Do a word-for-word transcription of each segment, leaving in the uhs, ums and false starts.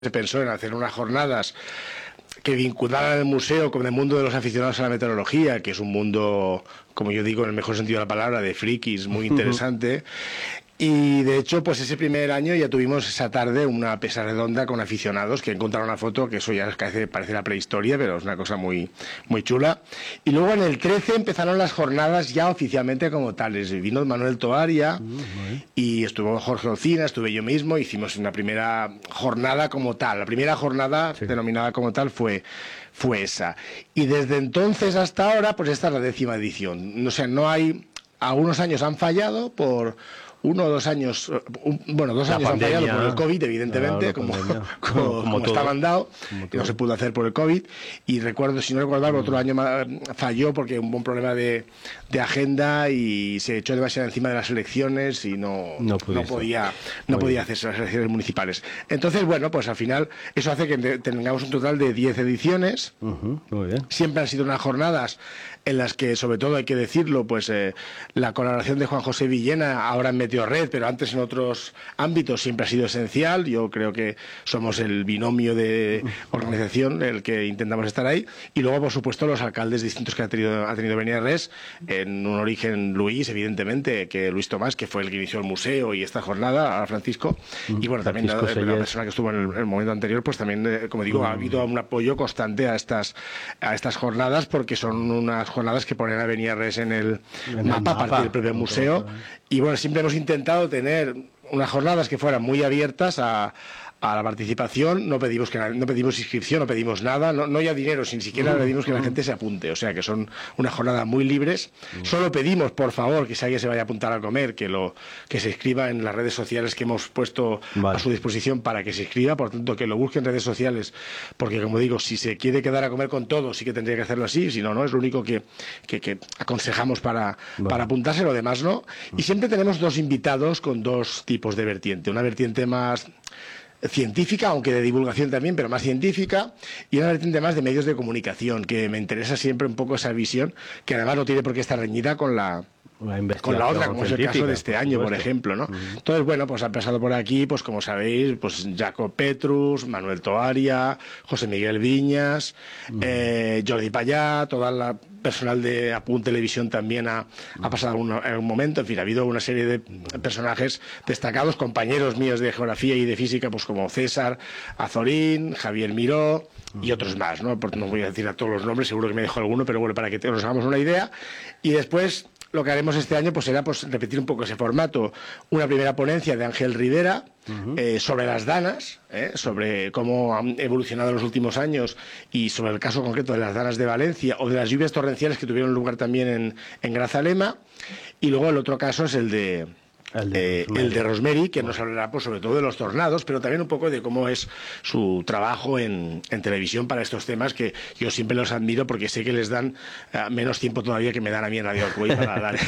se pensó en hacer unas jornadas que vincularan el museo con el mundo de los aficionados a la meteorología, que es un mundo, como yo digo, en el mejor sentido de la palabra, de frikis, muy interesante. Y de hecho, pues ese primer año ya tuvimos esa tarde una mesa redonda con aficionados que encontraron una foto, que eso ya parece, parece la prehistoria, pero es una cosa muy, muy chula. Y luego en el trece empezaron las jornadas ya oficialmente como tales. Vino Manuel Toaria uh-huh. y estuvo Jorge Ocina, estuve yo mismo, hicimos una primera jornada como tal. La primera jornada sí. denominada como tal fue... fue esa. Y desde entonces hasta ahora, pues esta es la décima edición. O sea, no hay... Algunos años han fallado por... Uno o dos años, un, bueno, dos la años pandemia, han fallado por el COVID, evidentemente, la, como, como, como, como estaba andado, que no se pudo hacer por el COVID. Y recuerdo, si no recuerdo mal, otro año falló porque hubo un problema de, de agenda y se echó demasiado encima de las elecciones y no, no, no podía no podía hacerse las elecciones municipales. Entonces, bueno, pues al final eso hace que tengamos un total de diez ediciones. Uh-huh, muy bien. Siempre han sido unas jornadas en las que, sobre todo, hay que decirlo, pues eh, la colaboración de Juan José Villena, ahora en Meteorred, pero antes en otros ámbitos, siempre ha sido esencial. Yo creo que somos el binomio de organización el que intentamos estar ahí. Y luego, por supuesto, los alcaldes distintos que ha tenido, ha tenido Beniarrés, en un origen Luis, evidentemente, que Luis Tomás, que fue el que inició el museo y esta jornada, ahora Francisco, y bueno, también la, la persona que estuvo en el, en el momento anterior, pues también, eh, como digo, ha habido un apoyo constante a estas, a estas jornadas, porque son unas jornadas que ponen a Beniarrés en el en mapa, a partir del propio museo. Y bueno, siempre hemos intentado tener unas jornadas que fueran muy abiertas a, a la participación. No pedimos que no pedimos inscripción, no pedimos nada, no, no ya dinero, ni siquiera pedimos que la gente se apunte. O sea, que son unas jornadas muy libres. Solo pedimos, por favor, que si alguien se vaya a apuntar a comer, que lo que se inscriba en las redes sociales que hemos puesto vale. a su disposición para que se inscriba. Por tanto, que lo busque en redes sociales, porque, como digo, si se quiere quedar a comer con todo, sí que tendría que hacerlo así. Si no, no, es lo único que, que, que aconsejamos para, vale. para apuntarse, lo demás no. Y siempre tenemos dos invitados con dos tipos de vertiente. Una vertiente más científica, aunque de divulgación también, pero más científica, y una vertiente más de medios de comunicación, que me interesa siempre un poco esa visión, que además no tiene por qué estar reñida con la con la otra, como es el caso de este año, por, por ejemplo, ¿no? Uh-huh. Entonces, bueno, pues han pasado por aquí, pues como sabéis, pues Jacob Petrus, Manuel Toaria, José Miguel Viñas, uh-huh. eh, Jordi Payá, toda la personal de Apunt Televisión también ha, ha pasado un, en un momento. En fin, ha habido una serie de personajes destacados, compañeros míos de geografía y de física, pues como César Azorín, Javier Miró y otros más, ¿no? No voy a decir a todos los nombres, seguro que me dejo alguno, pero bueno, para que nos hagamos una idea. Y después lo que haremos este año pues será pues repetir un poco ese formato. Una primera ponencia de Ángel Rivera uh-huh. eh, sobre las danas, eh, sobre cómo han evolucionado en los últimos años y sobre el caso concreto de las danas de Valencia o de las lluvias torrenciales que tuvieron lugar también en, en Grazalema. Y luego el otro caso es el de... El de, eh, el de Rosemary, que nos hablará pues, sobre todo de los tornados, pero también un poco de cómo es su trabajo en, en televisión para estos temas, que yo siempre los admiro porque sé que les dan uh, menos tiempo todavía que me dan a mí en Radio Alcoy para dar,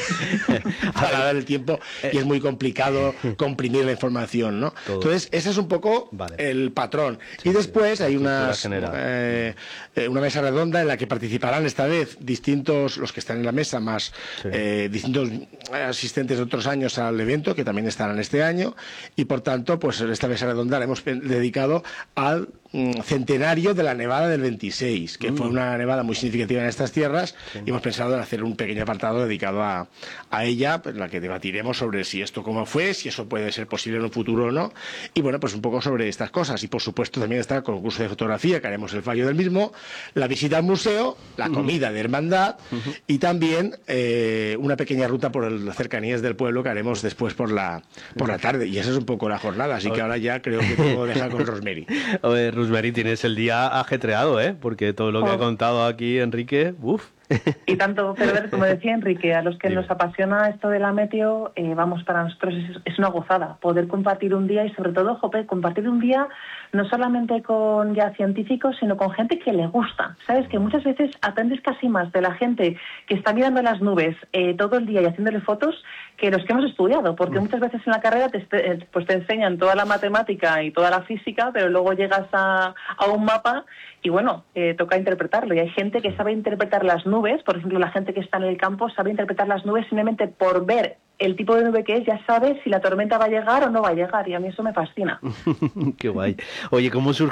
para dar el tiempo, y es muy complicado comprimir la información, ¿no? Todo. Entonces, ese es un poco vale. el patrón. Sí, y después sí, hay unas, eh, una mesa redonda en la que participarán esta vez distintos, los que están en la mesa, más sí. eh, distintos asistentes de otros años al evento, que también estarán este año, y por tanto, pues esta mesa redonda la hemos dedicado al mm, centenario de la nevada del veintiséis, que mm. fue una nevada muy significativa en estas tierras, sí. y hemos pensado en hacer un pequeño apartado dedicado a, a ella, en la que debatiremos sobre si esto cómo fue, si eso puede ser posible en un futuro o no, y bueno, pues un poco sobre estas cosas. Y por supuesto también está el concurso de fotografía, que haremos el fallo del mismo, la visita al museo, la comida mm. de hermandad, mm-hmm. y también eh, una pequeña ruta por las cercanías del pueblo que haremos después pues por la por la tarde, y esa es un poco la jornada, así que ahora ya creo que puedo dejar con Rosemary. Oye, Rosemary, tienes el día ajetreado, ¿eh? Porque todo lo que oh. ha contado aquí Enrique, uff. Y tanto, pero ver, como decía Enrique, a los que sí. nos apasiona esto de la meteo, eh, vamos, para nosotros es, es una gozada poder compartir un día y sobre todo, jope, compartir un día no solamente con ya científicos, sino con gente que le gusta. Sabes que muchas veces aprendes casi más de la gente que está mirando las nubes eh, todo el día y haciéndole fotos que los que hemos estudiado, porque muchas veces en la carrera te, pues te enseñan toda la matemática y toda la física, pero luego llegas a, a un mapa y bueno, eh, toca interpretarlo, y hay gente que sabe interpretar las nubes nubes. Por ejemplo, la gente que está en el campo sabe interpretar las nubes simplemente por ver el tipo de nube que es, ya sabe si la tormenta va a llegar o no va a llegar, y a mí eso me fascina. Qué guay. Oye, ¿cómo surge